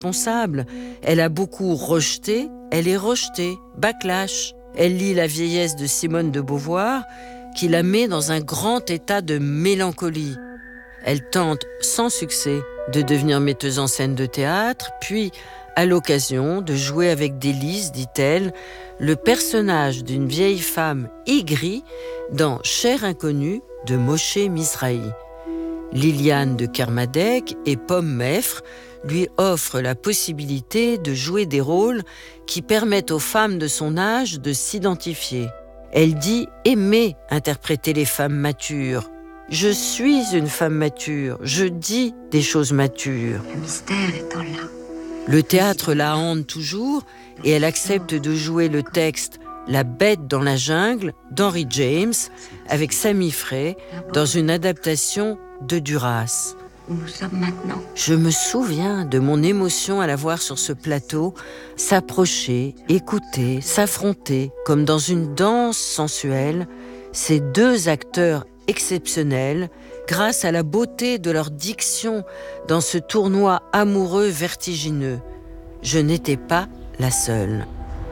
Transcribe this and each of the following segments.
responsable. Elle a beaucoup rejeté, elle est rejetée, backlash. Elle lit La vieillesse de Simone de Beauvoir, qui la met dans un grand état de mélancolie. Elle tente, sans succès, de devenir metteuse en scène de théâtre, puis, à l'occasion, de jouer avec délice, dit-elle, le personnage d'une vieille femme aigrie dans Cher inconnue de Moshe Mizrahi. Liliane de Kermadec et Pomme Meffre lui offrent la possibilité de jouer des rôles qui permettent aux femmes de son âge de s'identifier. Elle dit aimer interpréter les femmes matures. Je suis une femme mature, je dis des choses matures. Le mystère étant là. Le théâtre la hante toujours et elle accepte de jouer le texte La bête dans la jungle d'Henry James avec Sami Frey dans une adaptation de Duras. Où nous sommes maintenant. Je me souviens de mon émotion à la voir sur ce plateau, s'approcher, écouter, s'affronter, comme dans une danse sensuelle, ces deux acteurs exceptionnels, grâce à la beauté de leur diction dans ce tournoi amoureux vertigineux. Je n'étais pas la seule.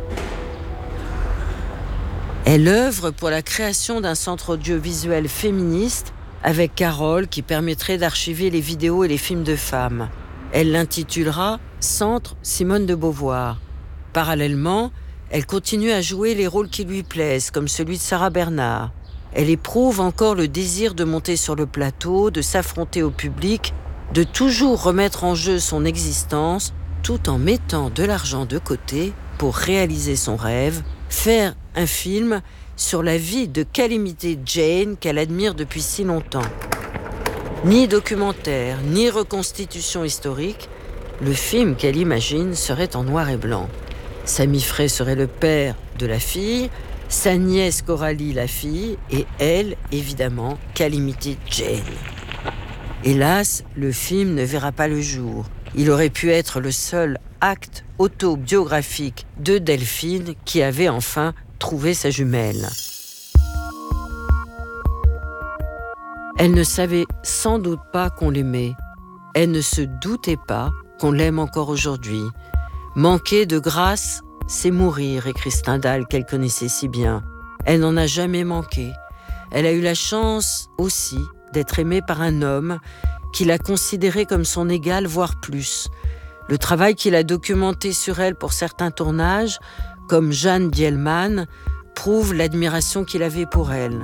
Elle œuvre pour la création d'un centre audiovisuel féministe avec Carole qui permettrait d'archiver les vidéos et les films de femmes. Elle l'intitulera « Centre Simone de Beauvoir ». Parallèlement, elle continue à jouer les rôles qui lui plaisent, comme celui de Sarah Bernard. Elle éprouve encore le désir de monter sur le plateau, de s'affronter au public, de toujours remettre en jeu son existence, tout en mettant de l'argent de côté pour réaliser son rêve, faire un film sur la vie de Calamity Jane qu'elle admire depuis si longtemps. Ni documentaire, ni reconstitution historique, le film qu'elle imagine serait en noir et blanc. Sami Frey serait le père de la fille, sa nièce Coralie la fille, et elle, évidemment, Calamity Jane. Hélas, le film ne verra pas le jour. Il aurait pu être le seul acte autobiographique de Delphine qui avait enfin trouvé sa jumelle. Elle ne savait sans doute pas qu'on l'aimait. Elle ne se doutait pas qu'on l'aime encore aujourd'hui. Manquer de grâce, c'est mourir, écrit Stendhal qu'elle connaissait si bien. Elle n'en a jamais manqué. Elle a eu la chance aussi d'être aimée par un homme qui l'a considérée comme son égal, voire plus. Le travail qu'il a documenté sur elle pour certains tournages, comme Jeanne Dielman, prouve l'admiration qu'il avait pour elle.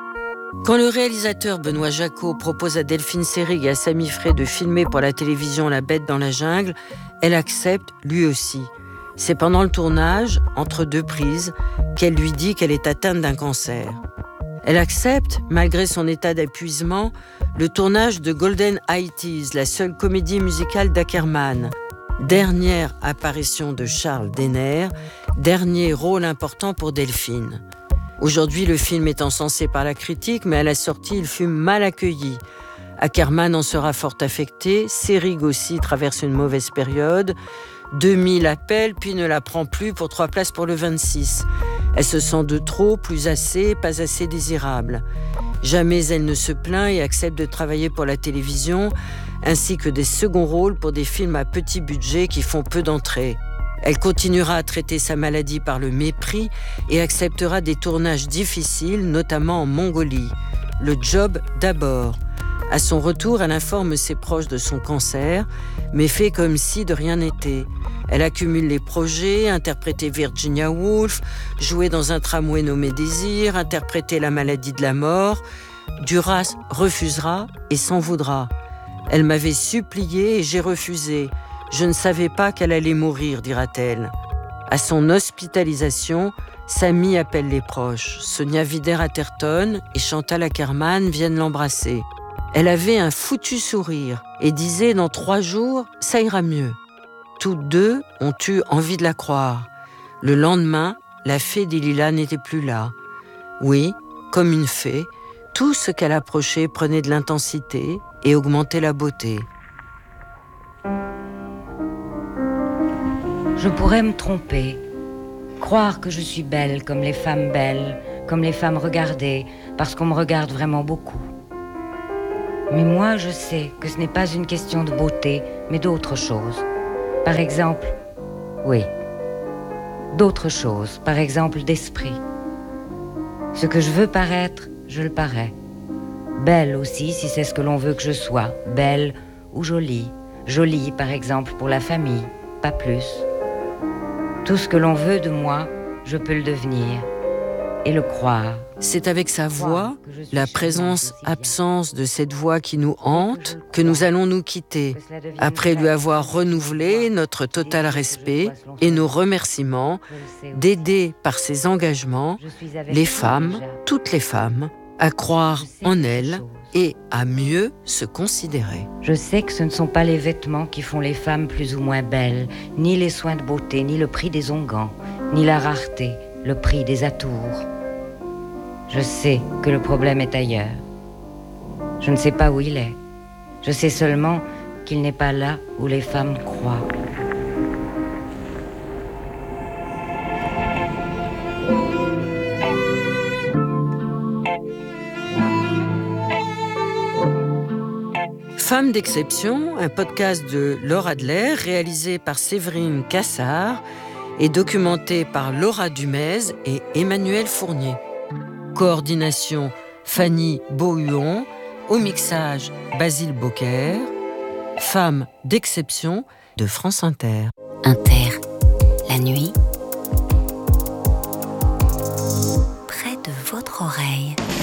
Quand le réalisateur Benoît Jacquot propose à Delphine Seyrig et à Sami Frey de filmer pour la télévision La bête dans la jungle, elle accepte lui aussi. C'est pendant le tournage, entre deux prises, qu'elle lui dit qu'elle est atteinte d'un cancer. Elle accepte, malgré son état d'épuisement, le tournage de Golden 80s, la seule comédie musicale d'Ackerman. Dernière apparition de Charles Denner, dernier rôle important pour Delphine. Aujourd'hui, le film est encensé par la critique, mais à la sortie, il fut mal accueilli. Ackerman en sera fort affecté, Seyrig aussi traverse une mauvaise période. 2000 appels, puis ne la prend plus pour 3 places pour le 26. Elle se sent de trop, plus assez, pas assez désirable. Jamais elle ne se plaint et accepte de travailler pour la télévision, ainsi que des seconds rôles pour des films à petit budget qui font peu d'entrées. Elle continuera à traiter sa maladie par le mépris et acceptera des tournages difficiles, notamment en Mongolie. Le job d'abord. À son retour, elle informe ses proches de son cancer, mais fait comme si de rien n'était. Elle accumule les projets, interpréter Virginia Woolf, jouer dans un tramway nommé Désir, interpréter la maladie de la mort. Duras refusera et s'en voudra. Elle m'avait supplié et j'ai refusé. Je ne savais pas qu'elle allait mourir, dira-t-elle. À son hospitalisation, Sami appelle les proches. Sonia Wider-Atherton et Chantal Ackerman viennent l'embrasser. Elle avait un foutu sourire et disait « Dans 3 jours, ça ira mieux ». Toutes deux ont eu envie de la croire. Le lendemain, la fée des Lilas n'était plus là. Oui, comme une fée, tout ce qu'elle approchait prenait de l'intensité et augmentait la beauté. Je pourrais me tromper, croire que je suis belle comme les femmes belles, comme les femmes regardées, parce qu'on me regarde vraiment beaucoup. Mais moi, je sais que ce n'est pas une question de beauté, mais d'autre chose. Par exemple, oui, d'autres choses, par exemple d'esprit. Ce que je veux paraître, je le parais. Belle aussi, si c'est ce que l'on veut que je sois, belle ou jolie. Jolie, par exemple, pour la famille, pas plus. Tout ce que l'on veut de moi, je peux le devenir et le croire. C'est avec sa voix, la présence-absence de cette voix qui nous hante, que nous allons nous quitter, après lui avoir renouvelé notre total respect et nos remerciements d'aider par ses engagements les femmes, toutes les femmes, à croire en elles et à mieux se considérer. Je sais que ce ne sont pas les vêtements qui font les femmes plus ou moins belles, ni les soins de beauté, ni le prix des onguents, ni la rareté, le prix des atours. Je sais que le problème est ailleurs. Je ne sais pas où il est. Je sais seulement qu'il n'est pas là où les femmes croient. Femmes d'exception, un podcast de Laura Adler réalisé par Séverine Cassard et documenté par Laura Dumez et Emmanuel Fournier. Coordination Fanny Beauhuon, au mixage Basile Bocquer. Femmes d'exception de France Inter. Inter, la nuit, près de votre oreille.